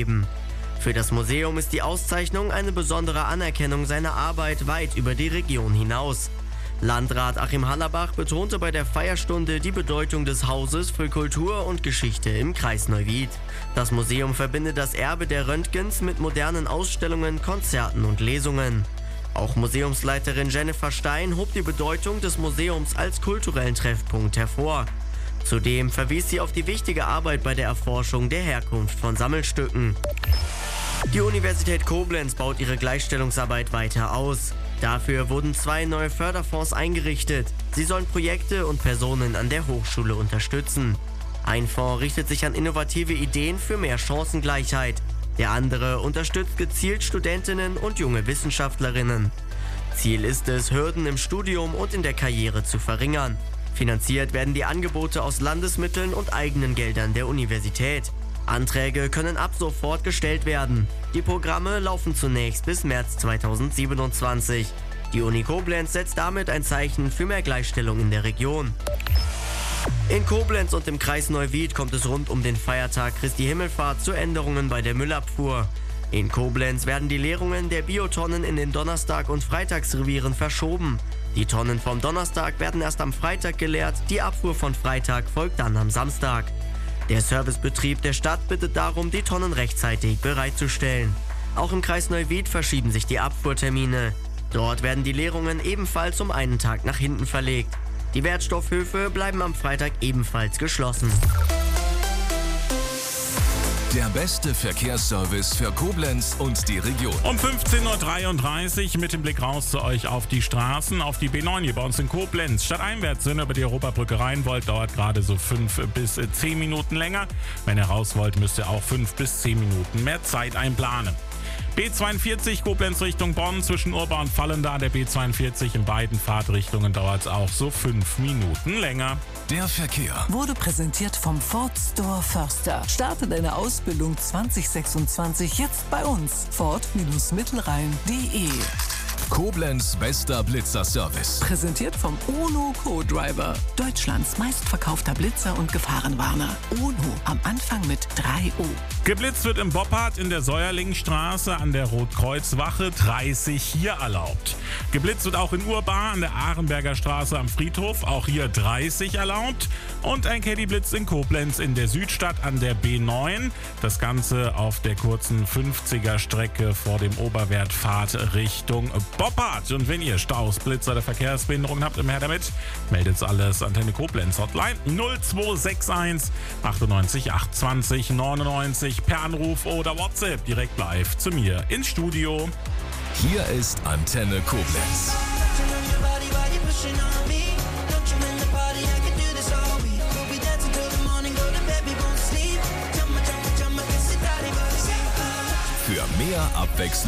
geben. Für das Museum ist die Auszeichnung eine besondere Anerkennung seiner Arbeit weit über die Region hinaus. Landrat Achim Hallerbach betonte bei der Feierstunde die Bedeutung des Hauses für Kultur und Geschichte im Kreis Neuwied. Das Museum verbindet das Erbe der Röntgens mit modernen Ausstellungen, Konzerten und Lesungen. Auch Museumsleiterin Jennifer Stein hob die Bedeutung des Museums als kulturellen Treffpunkt hervor. Zudem verwies sie auf die wichtige Arbeit bei der Erforschung der Herkunft von Sammelstücken. Die Universität Koblenz baut ihre Gleichstellungsarbeit weiter aus. Dafür wurden 2 neue Förderfonds eingerichtet. Sie sollen Projekte und Personen an der Hochschule unterstützen. Ein Fonds richtet sich an innovative Ideen für mehr Chancengleichheit. Der andere unterstützt gezielt Studentinnen und junge Wissenschaftlerinnen. Ziel ist es, Hürden im Studium und in der Karriere zu verringern. Finanziert werden die Angebote aus Landesmitteln und eigenen Geldern der Universität. Anträge können ab sofort gestellt werden. Die Programme laufen zunächst bis März 2027. Die Uni Koblenz setzt damit ein Zeichen für mehr Gleichstellung in der Region. In Koblenz und im Kreis Neuwied kommt es rund um den Feiertag Christi Himmelfahrt zu Änderungen bei der Müllabfuhr. In Koblenz werden die Leerungen der Biotonnen in den Donnerstag- und Freitagsrevieren verschoben. Die Tonnen vom Donnerstag werden erst am Freitag geleert, die Abfuhr von Freitag folgt dann am Samstag. Der Servicebetrieb der Stadt bittet darum, die Tonnen rechtzeitig bereitzustellen. Auch im Kreis Neuwied verschieben sich die Abfuhrtermine. Dort werden die Leerungen ebenfalls um einen Tag nach hinten verlegt. Die Wertstoffhöfe bleiben am Freitag ebenfalls geschlossen. Der beste Verkehrsservice für Koblenz und die Region. Um 15.33 Uhr mit dem Blick raus zu euch auf die Straßen, auf die B9 hier bei uns in Koblenz. Stadteinwärts, wenn ihr über die Europabrücke rein wollt, dauert gerade so 5 bis 10 Minuten länger. Wenn ihr raus wollt, müsst ihr auch 5 bis 10 Minuten mehr Zeit einplanen. B42 Koblenz Richtung Bonn zwischen Urba und Fallenda an der B42 in beiden Fahrtrichtungen dauert es auch so 5 Minuten länger. Der Verkehr wurde präsentiert vom Ford Store Förster. Starte deine Ausbildung 2026 jetzt bei uns. Ford-Mittelrhein.de. Koblenz bester Blitzer-Service. Präsentiert vom UNO Co-Driver. Deutschlands meistverkaufter Blitzer und Gefahrenwarner. UNO am Anfang mit 3 O. Geblitzt wird im Boppard in der Säuerlingstraße an der Rotkreuzwache 30 hier erlaubt. Geblitzt wird auch in Urbar an der Arenberger Straße am Friedhof, auch hier 30 erlaubt. Und ein Caddy-Blitz in Koblenz in der Südstadt an der B9. Das Ganze auf der kurzen 50er-Strecke vor dem Oberwert Fahrt Richtung Boppard. Und wenn ihr Staus, Blitzer oder Verkehrsbehinderungen habt, immer her damit. Meldet alles Antenne Koblenz Hotline 0261 98 820 99 per Anruf oder WhatsApp direkt live zu mir ins Studio. Hier ist Antenne Koblenz. Für mehr Abwechslung